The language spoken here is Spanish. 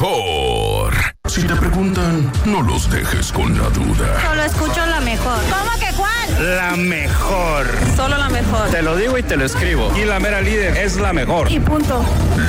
mejor. Si te preguntan, no los dejes con la duda. Solo escucho la mejor. ¿Cómo que cuál? La mejor. Solo la mejor. Te lo digo y te lo escribo. Y la mera líder es la mejor. Y punto.